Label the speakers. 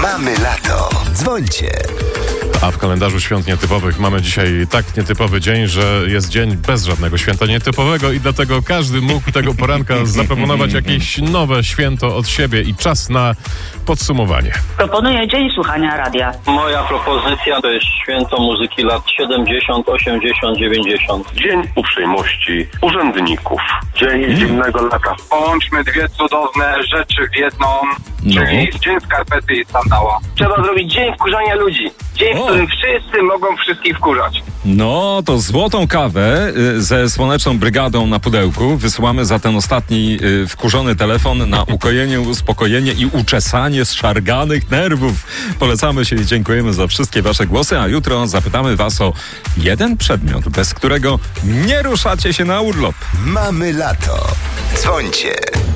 Speaker 1: Mamy lato. Dzwońcie.
Speaker 2: A w kalendarzu świąt nietypowych mamy dzisiaj tak nietypowy dzień, że jest dzień bez żadnego święta nietypowego i dlatego każdy mógł tego poranka zaproponować jakieś nowe święto od siebie i czas na podsumowanie.
Speaker 3: Proponuję dzień słuchania radia.
Speaker 4: Moja propozycja to jest święto muzyki lat 70, 80, 90.
Speaker 5: Dzień uprzejmości urzędników.
Speaker 6: Dzień zimnego lata. Połączmy dwie cudowne rzeczy w jedną, czyli dzień skarpety i sandała.
Speaker 7: Trzeba zrobić dzień wkurzania ludzi. Dzień, w którym wszyscy mogą wszystkich wkurzać.
Speaker 8: No, to złotą kawę ze Słoneczną Brygadą na pudełku wysyłamy za ten ostatni wkurzony telefon na ukojenie, uspokojenie i uczesanie zszarganych nerwów. Polecamy się i dziękujemy za wszystkie wasze głosy, a jutro zapytamy was o jeden przedmiot, bez którego nie ruszacie się na urlop.
Speaker 1: Mamy lato. Dzwońcie.